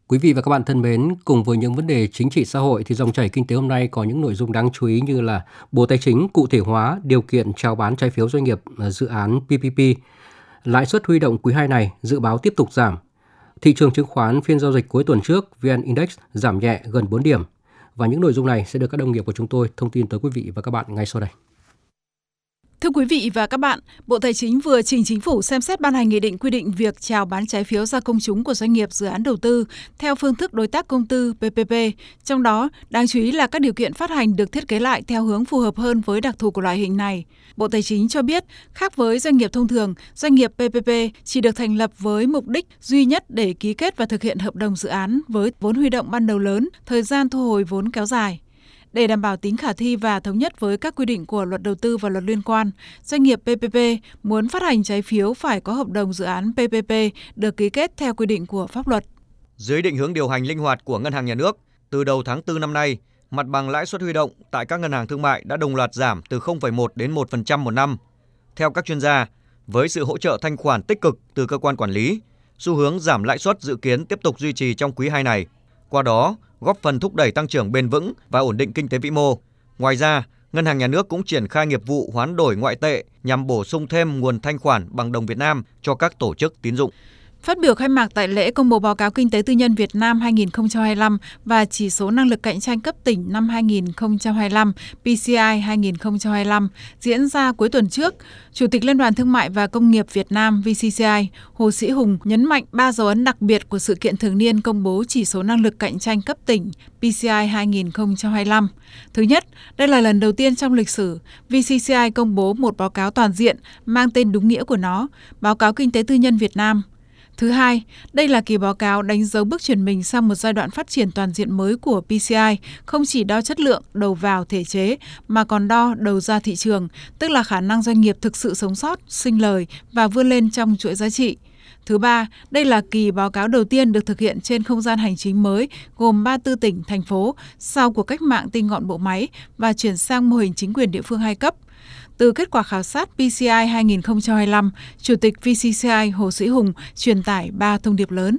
Quý vị và các bạn thân mến, cùng với những vấn đề chính trị xã hội thì dòng chảy kinh tế hôm nay có những nội dung đáng chú ý như là Bộ Tài chính cụ thể hóa điều kiện chào bán trái phiếu doanh nghiệp dự án PPP, lãi suất huy động quý 2 này dự báo tiếp tục giảm. Thị trường chứng khoán phiên giao dịch cuối tuần trước, VN Index giảm nhẹ gần 4 điểm. Và những nội dung này sẽ được các đồng nghiệp của chúng tôi thông tin tới quý vị và các bạn ngay sau đây. Thưa quý vị và các bạn, Bộ Tài chính vừa trình Chính phủ xem xét ban hành nghị định quy định việc chào bán trái phiếu ra công chúng của doanh nghiệp dự án đầu tư theo phương thức đối tác công tư PPP. Trong đó, đáng chú ý là các điều kiện phát hành được thiết kế lại theo hướng phù hợp hơn với đặc thù của loại hình này. Bộ Tài chính cho biết, khác với doanh nghiệp thông thường, doanh nghiệp PPP chỉ được thành lập với mục đích duy nhất để ký kết và thực hiện hợp đồng dự án với vốn huy động ban đầu lớn, thời gian thu hồi vốn kéo dài. Để đảm bảo tính khả thi và thống nhất với các quy định của luật đầu tư và luật liên quan, doanh nghiệp PPP muốn phát hành trái phiếu phải có hợp đồng dự án PPP được ký kết theo quy định của pháp luật. Dưới định hướng điều hành linh hoạt của Ngân hàng Nhà nước, từ đầu tháng 4 năm nay, mặt bằng lãi suất huy động tại các ngân hàng thương mại đã đồng loạt giảm từ 0,1 đến 1% một năm. Theo các chuyên gia, với sự hỗ trợ thanh khoản tích cực từ cơ quan quản lý, xu hướng giảm lãi suất dự kiến tiếp tục duy trì trong quý 2 này. Qua đó, góp phần thúc đẩy tăng trưởng bền vững và ổn định kinh tế vĩ mô. Ngoài ra, Ngân hàng Nhà nước cũng triển khai nghiệp vụ hoán đổi ngoại tệ nhằm bổ sung thêm nguồn thanh khoản bằng đồng Việt Nam cho các tổ chức tín dụng. Phát biểu khai mạc tại lễ công bố báo cáo kinh tế tư nhân Việt Nam 2025 và chỉ số năng lực cạnh tranh cấp tỉnh năm 2025 PCI 2025 diễn ra cuối tuần trước, Chủ tịch Liên đoàn Thương mại và Công nghiệp Việt Nam VCCI Hồ Sĩ Hùng nhấn mạnh 3 dấu ấn đặc biệt của sự kiện thường niên công bố chỉ số năng lực cạnh tranh cấp tỉnh PCI 2025. Thứ nhất, đây là lần đầu tiên trong lịch sử VCCI công bố một báo cáo toàn diện mang tên đúng nghĩa của nó, Báo cáo Kinh tế Tư nhân Việt Nam. Thứ hai, đây là kỳ báo cáo đánh dấu bước chuyển mình sang một giai đoạn phát triển toàn diện mới của PCI, không chỉ đo chất lượng đầu vào thể chế mà còn đo đầu ra thị trường, tức là khả năng doanh nghiệp thực sự sống sót, sinh lời và vươn lên trong chuỗi giá trị. Thứ ba, đây là kỳ báo cáo đầu tiên được thực hiện trên không gian hành chính mới gồm 34 tỉnh, thành phố sau cuộc cách mạng tinh gọn bộ máy và chuyển sang mô hình chính quyền địa phương 2 cấp. Từ kết quả khảo sát PCI 2025, Chủ tịch VCCI Hồ Sĩ Hùng truyền tải 3 thông điệp lớn.